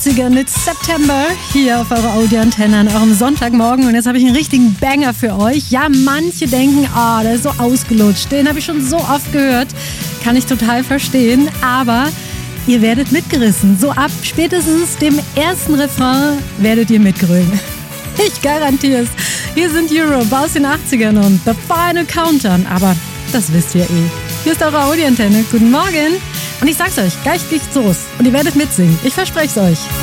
Mit September hier auf eurer Audioantenne an eurem Sonntagmorgen. Und jetzt habe ich einen richtigen Banger für euch. Ja, manche denken, der ist so ausgelutscht. Den habe ich schon so oft gehört. Kann ich total verstehen. Aber ihr werdet mitgerissen. So ab spätestens dem ersten Refrain werdet ihr mitgrölen. Ich garantiere es. Hier sind Europe aus den 80ern und The Final Countdown. Aber das wisst ihr eh. Hier ist eure Audioantenne. Guten Morgen. Und ich sag's euch, gleich geht's los. Und ihr werdet mitsingen. Ich verspreche es euch.